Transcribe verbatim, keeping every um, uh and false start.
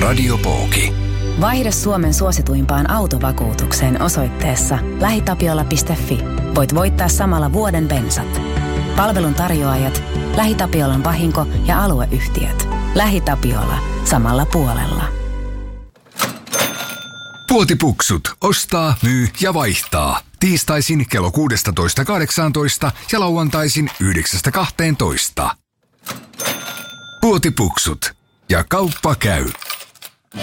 Radiopooki. Vaihda Suomen suosituimpaan autovakuutukseen osoitteessa lähitapiola piste fi. Voit voittaa samalla vuoden bensat. Palvelun tarjoajat, LähiTapiolan vahinko- ja alueyhtiöt. LähiTapiola. Samalla puolella. Puotipuksut. Ostaa, myy ja vaihtaa. Tiistaisin kello kuusitoista kahdeksantoista ja lauantaisin yhdeksästä kahteentoista. Puotipuksut. Ja kauppa käy.